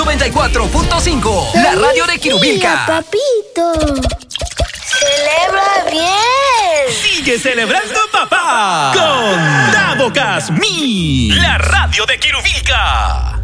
94.5, la radio de Quirubilca. Papito. ¡Celebra bien! ¡Sigue celebrando, papá! Con Davocas Mi, la radio de Quirubilca.